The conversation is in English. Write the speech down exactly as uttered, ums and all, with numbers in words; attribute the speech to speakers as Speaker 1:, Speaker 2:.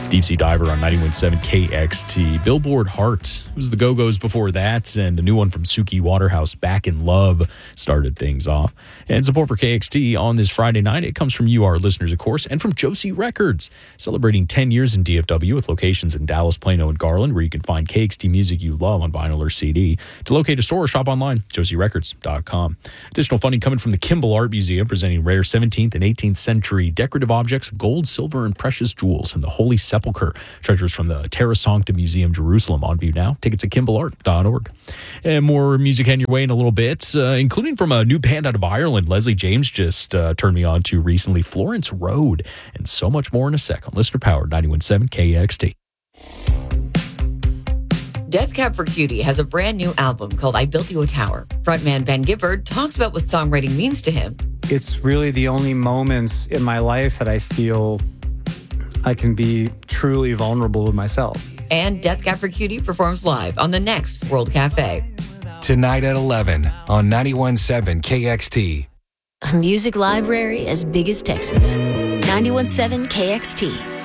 Speaker 1: Deep Sea Diver on ninety-one point seven K X T. Billboard Heart. It was the Go-Go's before that, and a new one from Suki Waterhouse, Back in Love, started things off. And support for K X T on this Friday night, it comes from you, our listeners, of course, and from Josie Records, celebrating ten years in D F W with locations in Dallas, Plano, and Garland, where you can find K X T music you love on vinyl or C D. To locate a store or shop online, josie records dot com. Additional funding coming from the Kimball Art Museum, presenting rare seventeenth and eighteenth century decorative objects of gold, silver, and precious jewels in the Holy Sepulchre. Treasures from the Terra Sancta Museum, Jerusalem, on view now. Tickets at kimball art dot org. And more music heading your way in a little bit, uh, including from a new band out of Ireland. Leslie James just uh, turned me on to recently, Florence Road, and so much more in a sec on Listener Powered ninety-one point seven K X T.
Speaker 2: Death Cab for Cutie has a brand new album called I Built You a Tower. Frontman Ben Gifford talks about what songwriting means to him.
Speaker 3: It's really the only moments in my life that I feel I can be truly vulnerable with myself.
Speaker 2: And Death Cab for Cutie performs live on the next World Cafe.
Speaker 4: Tonight at eleven on ninety-one point seven K X T.
Speaker 5: A music library as big as Texas. ninety-one point seven K X T.